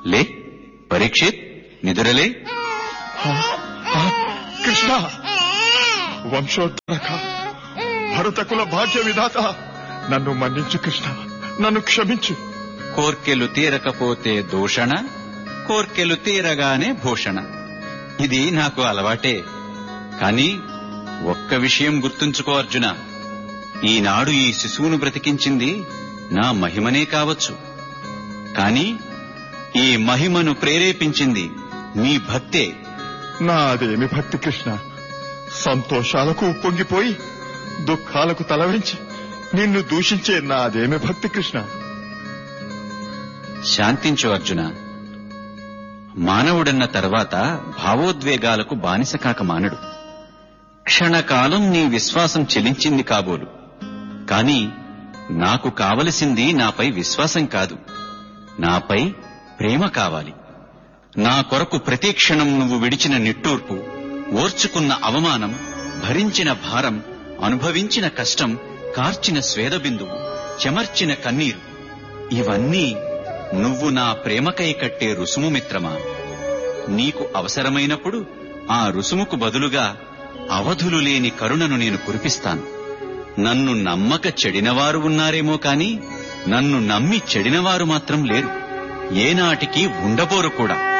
లే పరీక్షిత్, నిదురలే. కృష్ణ, వంశోద్ధరక, భరతకుల భాగ్య విధాత, నన్ను మన్నించు కృష్ణ, నన్ను క్షమించు. కోర్కెలు తీరకపోతే దూషణ, కోర్కెలు తీరగానే భూషణ. ఇది నాకు అలవాటే. కాని ఒక్క విషయం గుర్తుంచుకో అర్జున, ఈనాడు ఈ శిశువును బ్రతికించింది నా మహిమనే కావచ్చు, కాని ఈ మహిమను ప్రేరేపించింది మీ భక్తే. నాదేమి భక్తి కృష్ణ, సంతోషాలకు ఉప్పొంగిపోయి దుఃఖాలకు తలవంచి నిన్ను దూషించే నాదేమి భక్తి కృష్ణ. శాంతించు అర్జున. మానవుడన్న తర్వాత భావోద్వేగాలకు బానిస కాక మానడు. క్షణకాలం నీ విశ్వాసం చెలించింది కాబోలు, కాని నాకు కావలసింది నాపై విశ్వాసం కాదు, నాపై ప్రేమ కావాలి. నా కొరకు ప్రతిక్షణం నువ్వు విడిచిన నిట్టూర్పు, ఓర్చుకున్న అవమానం, భరించిన భారం, అనుభవించిన కష్టం, కార్చిన స్వేదబిందువు, చెమర్చిన కన్నీరు, ఇవన్నీ నువ్వు నా ప్రేమకై కట్టే రుసుము మిత్రమా. నీకు అవసరమైనప్పుడు ఆ రుసుముకు బదులుగా అవధులు లేని కరుణను నేను కురిపిస్తాను. నన్ను నమ్మక చెడినవారు ఉన్నారేమో కాని నన్ను నమ్మి చెడినవారు మాత్రం లేరు, ఏనాటికి ఉండబోరు కూడా.